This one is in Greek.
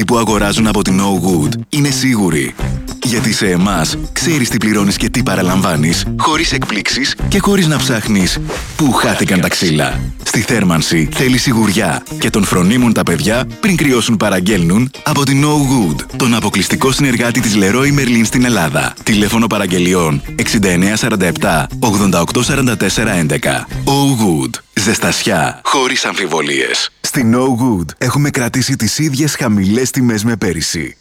που αγοράζουν από την No Good είναι σίγουροι. Γιατί σε εμάς ξέρεις τι πληρώνεις και τι παραλαμβάνεις, χωρίς εκπλήξεις και χωρίς να ψάχνεις πού χάθηκαν τα ξύλα. Στη θέρμανση θέλει σιγουριά και τον φρονίμουν τα παιδιά πριν κρυώσουν παραγγέλνουν από την No Good, τον αποκλειστικό συνεργάτη της Leroy Merlin στην Ελλάδα. Τηλέφωνο παραγγελιών 6947 884411. Oh Good. Ζεστασιά χωρίς αμφιβολίες. Στη No Good έχουμε κρατήσει τις ίδιες χαμηλές τιμές με πέρυσι.